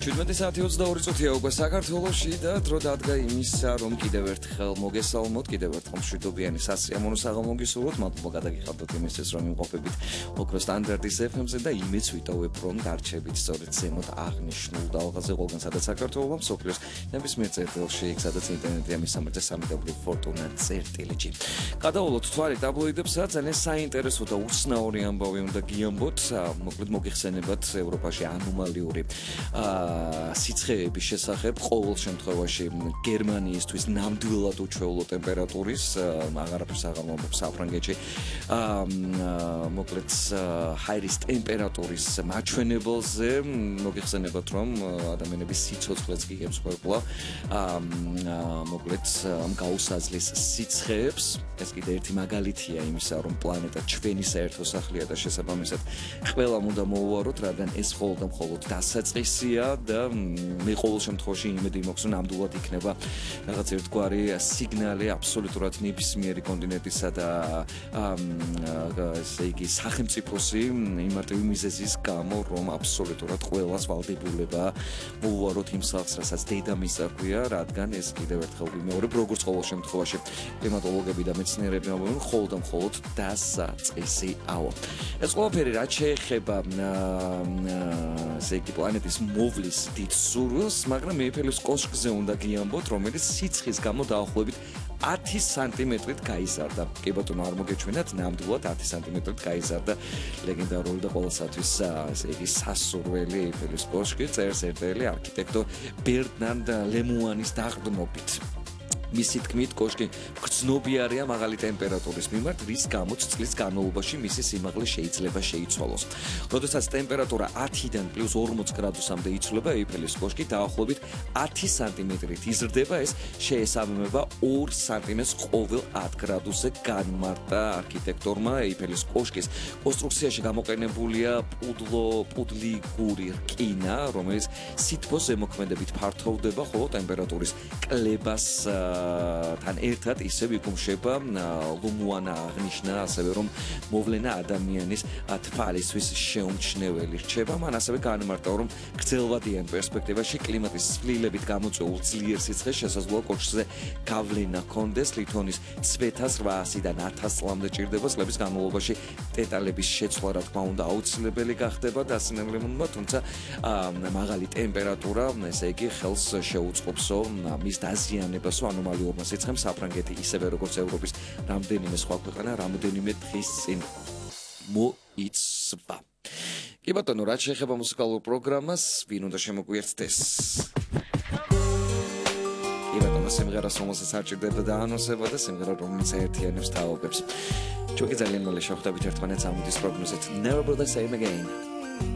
17 საათი 22 წუთია უკვე საქართველოში და დრო დადგა იმისა, რომ კიდევ ერთხელ მოგესალმოთ, კიდევ ერთხელ მშვიდობიანი სასიამოვნო საღამო გისურვოთ. მადლობა გადაგიხადოთ იმისთვის, რომ იმყოფებით ოქროს სტანდარტის FM-ზე და იმედს ვიტოვებ, რომ დარჩებით სწორედ ზემოთ აღნიშნულ დალღაზე ყველგან, სადაც საქართველო მსოფლიოს ნებისმიერ წერტილში, სადაც ინტერნეტი ამის www.fortuna.gr. გადავლოთ თვარი ტაბლოიდებსა, ძალიან საინტერესო და უცნაური ამბავი უნდა გიამბოთ. მოკლედ მოგიხსენებათ ევროპაში ანომალიური სიცხეების შესახებ, ყოველ შემთხვევაში გერმანიისთვის ნამდვილად უჩვეულო ტემპერატურის, აღარაფერს აღარ საფრანგეთში. მოკლედ ჰაერის ტემპერატურის მაჩვენებელზე მოგიხსენებათ, რომ ადამიანების სიცოცხლეც გიგებს ყველა. მოკლედ ამ გაუსაზლის სიცხეებს, ეს კიდე ერთი მაგალითია იმისა, რომ პლანეტა ჩვენი საერთო სახლია და შესაბამისად ყველამ უნდა მოუვაროთ, რადგან ეს მხოლოდ და მხოლოდ დასაწყისია და მე ყოველ შემთხვევაში იმედი მაქვს, რომ ნამდვილად იქნება რაღაც ერთგვარი სიგნალი აბსოლუტურად ნებისმიერი კონტინენტისა და ესე იგი სახელმწიფოსი იმარტივი მიზეზის გამო, რომ აბსოლუტურად ყველას ვალდებულება მოუვაროთ იმ სახლს, რასაც დედამისცა ქვია, რადგან ეს კიდევ ერთხელ ვიმეორებ, როგორც ყოველ შემთხვევაში კლიმატოლოგები და მეცნიერები ამბობენ, მხოლოდ და მხოლოდ დასაწყისიაო. ეს ყველაფერი რაც შეეხება ესე იგი პლანეტის მოვლის დიდ სურვილს, მაგრამ ეიფელის კოშკზე უნდა გიამბოთ, რომელიც სიცხის გამო დაახლოებით 10 სანტიმეტრით გაიზარდა. კი ბატონო, არ მოგეჩვენათ, ნამდვილად 10 სანტიმეტრით გაიზარდა ლეგენდარული და ყოველსათვის ესე იგი სასურველი ეიფელის კოშკი, წერს ერთ-ერთი არქიტექტორ ბერნარდ ლემუანის დაყრდნობით. მისი თქმით, კოშკი გრძნობიარია მაღალი ტემპერატურის მიმართ, რის გამოც წლის განმავლობაში მისი სიმაღლე შეიძლება შეიცვალოს. როდესაც ტემპერატურა 10-დან +40 გრადუსამდე იცვლება, ეიფელის კოშკი დაახლოებით 10 სანტიმეტრით იზრდება, ეს შეესაბამება 2 სანტიმეტრს ყოველ 10 გრადუსზე განმარტა არქიტექტორმა. ეიფელის კოშკის კონსტრუქციაში გამოყენებულია პუდლიგური რკინა, რომელიც სითბოს ზემოქმედებით ფართოვდება, ხოლო ტემპერატურის კლებას თან ერთად ისევ იკუმშება. ლუმუანა აღნიშნა ასევე, რომ მოვლენა ადამიანის თვალისთვის შეუმჩნეველი რჩება. მან ასევე განმარტა, რომ გრძელვადიან პერსპექტივაში კლიმატის ცვლილებით გამოწვეულ ძლიერ სიცხეს შესაძლოა კოშკზე გავლენა ჰქონდეს. ლითონის ცვეთას 800-დან 1000 წლამდე ჭირდება. წლების განმავლობაში დეტალების შეცვლა, რა თქმა უნდა, აუცილებელი გახდება დასინერლებულმა, თუმცა მაღალი ტემპერატურა, ესე იგი, ხელს შეუწყობსო მის დაზიანებას ანომალიურმა სიცხემ. საფრანგეთი ისევე როგორც ევროპის რამდენიმე სხვა ქვეყანა რამდენიმე დღის წინ მოიცვა. კი ბატონო, რაც შეეხება მუსიკალურ პროგრამას, ვინ უნდა შემოგვიერთდეს? კი ბატონო, სიმღერას რომელსაც არ ჭირდება დაანონსება და სიმღერა რომელიც აერთიანებს თაობებს. ჩვენ კი ძალიან მალე შევხვდებით ერთმანეთს ამოდის პროგნოზით. Never be the same again.